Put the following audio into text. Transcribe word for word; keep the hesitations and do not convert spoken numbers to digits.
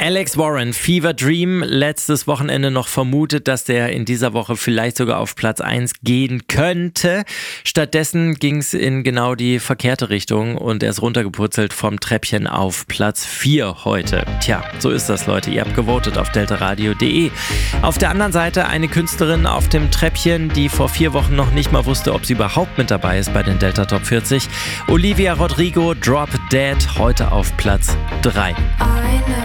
Alex Warren, Fever Dream, letztes Wochenende noch vermutet, dass der in dieser Woche vielleicht sogar auf Platz eins gehen könnte. Stattdessen ging es in genau die verkehrte Richtung und er ist runtergepurzelt vom Treppchen auf Platz vier heute. Tja, so ist das, Leute. Ihr habt gewotet auf delta radio punkt de. Auf der anderen Seite eine Künstlerin auf dem Treppchen, die vor vier Wochen noch nicht mal wusste, ob sie überhaupt mit dabei ist bei den Delta Top vierzig. Olivia Rodrigo, Drop Dead, heute auf Platz drei.